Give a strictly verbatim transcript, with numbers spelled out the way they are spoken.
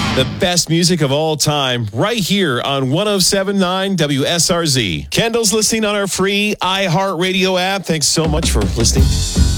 The best music of all time right here on one oh seven point nine W S R Z. Kendall's listening on our free iHeartRadio app. Thanks so much for listening.